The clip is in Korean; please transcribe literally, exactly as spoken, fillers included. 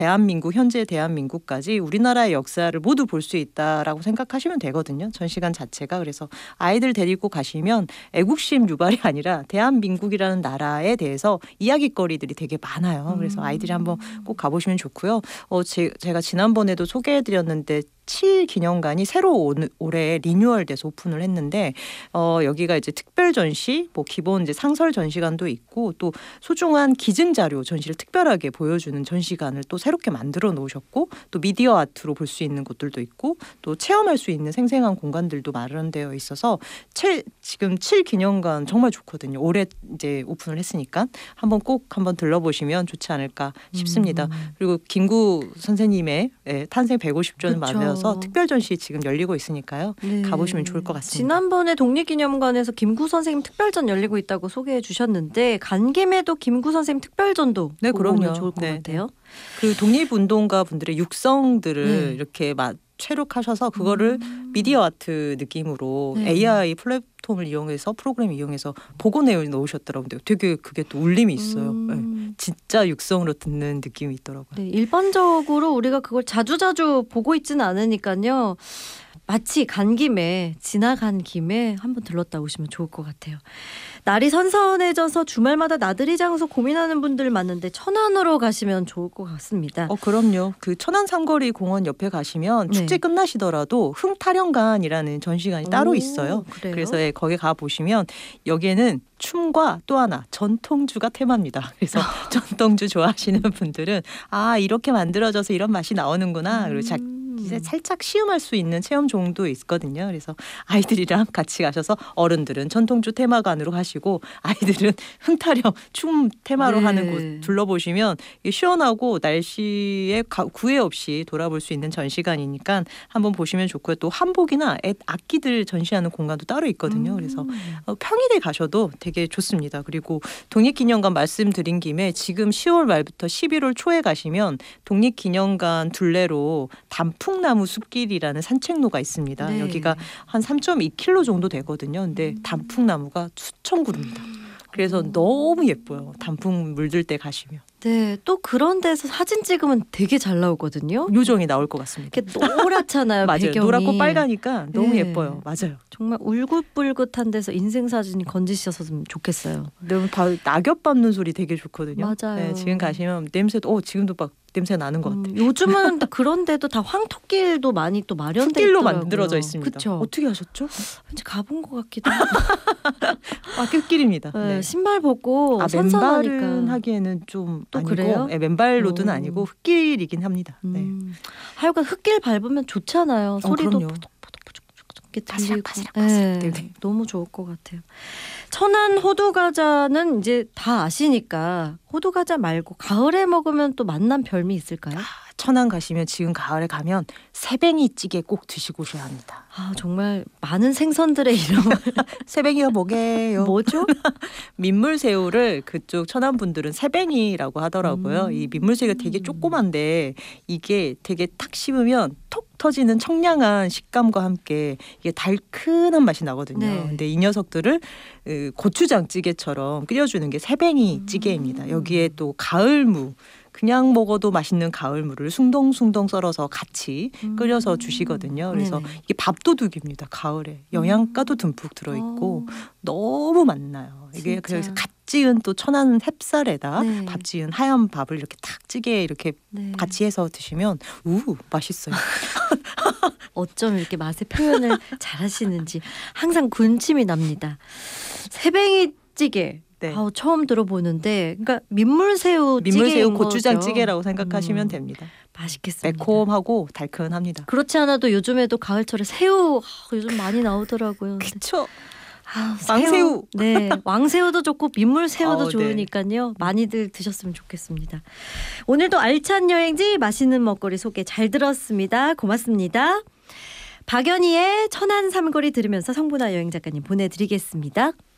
대한민국 현재 대한민국까지 우리나라의 역사를 모두 볼 수 있다라고 생각하시면 되거든요. 전시관 자체가. 그래서 아이들 데리고 가시면 애국심 유발이 아니라 대한민국이라는 나라에 대해서 이야깃거리들이 되게 많아요. 그래서 아이들이 한번 꼭 가보시면 좋고요. 어, 제, 제가 지난번에도 소개해드렸는데 칠 기념관이 새로 오, 올해 리뉴얼돼서 오픈을 했는데 어, 여기가 이제 특별 전시, 뭐 기본 이제 상설 전시관도 있고 또 소중한 기증 자료 전시를 특별하게 보여주는 전시관을 또 새롭게 만들어 놓으셨고 또 미디어 아트로 볼 수 있는 곳들도 있고 또 체험할 수 있는 생생한 공간들도 마련되어 있어서 칠, 지금 칠 기념관 정말 좋거든요. 올해 이제 오픈을 했으니까 한번 꼭 한번 들러보시면 좋지 않을까 싶습니다. 음. 그리고 김구 선생님의 예, 탄생 백오십 주년 그쵸. 맞아서 특별 전시 지금 열리고 있으니까요. 네. 가보시면 좋을 것 같습니다. 지난번에 독립기념관에서 김구 선생님 특별전 열리고 있다고 소개해 주셨는데 간 김에도 김구 선생님 특별전도 네, 보고 오면 그럼요. 좋을 것 네, 같아요. 그 독립운동가 분들의 육성들을 네. 이렇게 막 체록하셔서 그거를 음. 미디어 아트 느낌으로 네. 에이아이 플랫폼을 이용해서 프로그램 이용해서 보고 내어 놓으셨더라고요. 되게 그게 또 울림이 있어요. 음. 네. 진짜 육성으로 듣는 느낌이 있더라고요. 네, 일반적으로 우리가 그걸 자주자주 보고 있지는 않으니까요. 마치 간 김에 지나간 김에 한번 들렀다 오시면 좋을 것 같아요. 날이 선선해져서 주말마다 나들이 장소 고민하는 분들 많은데 천안으로 가시면 좋을 것 같습니다. 어 그럼요. 그 천안 삼거리 공원 옆에 가시면 네. 축제 끝나시더라도 흥타령관이라는 전시관이 따로 오, 있어요. 그래요? 그래서 예, 거기 가 보시면 여기에는 춤과 또 하나 전통주가 테마입니다. 그래서 전통주 좋아하시는 분들은 아 이렇게 만들어져서 이런 맛이 나오는구나. 그리고 자, 이제 살짝 시음할 수 있는 체험 종도 있거든요. 그래서 아이들이랑 같이 가셔서 어른들은 전통주 테마관으로 가시고 아이들은 흥타령 춤 테마로 네. 하는 곳 둘러보시면 시원하고 날씨에 구애 없이 돌아볼 수 있는 전시관이니까 한번 보시면 좋고요. 또 한복이나 애, 악기들 전시하는 공간도 따로 있거든요. 그래서 어, 평일에 가셔도 되게 좋습니다. 그리고 독립기념관 말씀드린 김에 지금 시월 말부터 십일월 초에 가시면 독립기념관 둘레로 단풍나무 숲길이라는 산책로가 있습니다. 네. 여기가 한 삼 점 이 킬로미터 정도 되거든요. 근데 단풍나무가 수천 그루입니다. 그래서 너무 예뻐요. 단풍 물들 때 가시면. 네, 또 그런 데서 사진 찍으면 되게 잘 나오거든요. 요정이 나올 것 같습니다. 이렇게 노랗잖아요. 맞아요. 배경이. 노랗고 빨가니까 너무 네. 예뻐요. 맞아요. 정말 울긋불긋한 데서 인생 사진이 건지셨으면 좋겠어요. 너무 낙엽 밟는 소리 되게 좋거든요. 맞아요. 네, 지금 가시면 냄새도 어 지금도 막 냄새 나는 것 같아요. 음, 요즘은 그런데도 다 황토길도 많이 또 마련돼 흙길로 있더라고요. 만들어져 있습니다. 그쵸? 어떻게 하셨죠? 왠지 가본 것 같기도 하고. 아, 흙길입니다. 네, 네. 신발 벗고 아, 선선하니까. 맨발은 하기에는 좀 또 아니고 그래요? 네, 맨발 로드는 오. 아니고 흙길이긴 합니다. 네. 음, 하여간 흙길 밟으면 좋잖아요. 소리도 그럼요. 포독포독 이렇게 들리고. 바스락바스락. 네, 네. 너무 좋을 것 같아요. 천안 호두과자는 이제 다 아시니까 호두과자 말고 가을에 먹으면 또 맛난 별미 있을까요? 천안 가시면 지금 가을에 가면 새뱅이 찌개 꼭 드시고 오셔야 합니다. 아 정말 많은 생선들의 이름을 새뱅이가 뭐게요? 뭐죠? 민물새우를 그쪽 천안 분들은 새뱅이라고 하더라고요. 음. 이 민물새우가 되게 조그만데 이게 되게 탁 씹으면 톡 터지는 청량한 식감과 함께 이게 달큰한 맛이 나거든요. 네. 근데 이 녀석들을 고추장 찌개처럼 끓여주는 게 새뱅이 찌개입니다. 여기에 또 가을무 그냥 먹어도 맛있는 가을무를 숭덩숭덩 썰어서 같이 끓여서 주시거든요. 그래서 네네. 이게 밥도둑입니다. 가을에 영양가도 듬뿍 들어있고 어. 너무 맛나요. 이게 진짜. 그래서 갓 지은 또 천안 햅쌀에다 네. 밥 지은 하얀 밥을 이렇게 탁 찌개에 이렇게 네. 같이 해서 드시면 우 맛있어요. 어쩜 이렇게 맛의 표현을 잘하시는지 항상 군침이 납니다. 새뱅이 찌개. 네. 아우, 처음 들어보는데, 그러니까 민물새우 찌개인 민물새우 고추장 거죠? 찌개라고 생각하시면 음, 됩니다. 맛있겠습니다. 매콤하고 달큰합니다. 그렇지 않아도 요즘에도 가을철에 새우 아, 요즘 많이 나오더라고요. 근데 그쵸? 아, 왕새우. 네, 왕새우도 좋고 민물새우도 어, 네. 좋으니까요. 많이들 드셨으면 좋겠습니다. 오늘도 알찬 여행지 맛있는 먹거리 소개 잘 들었습니다. 고맙습니다. 박연희의 천안 삼거리 들으면서 성분화 여행 작가님 보내드리겠습니다.